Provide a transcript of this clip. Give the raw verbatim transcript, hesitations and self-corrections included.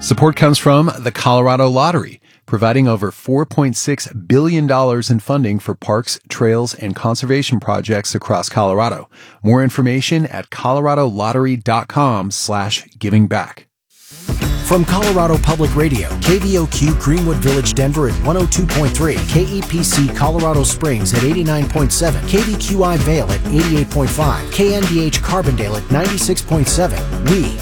Support comes from the Colorado Lottery, providing over four point six billion dollars in funding for parks, trails, and conservation projects across Colorado. More information at coloradolottery.com slash giving back. From Colorado Public Radio, K V O Q Greenwood Village, Denver at one oh two point three, K E P C Colorado Springs at eighty-nine point seven, K V Q I Vail at eighty-eight point five, K N D H Carbondale at ninety-six point seven. We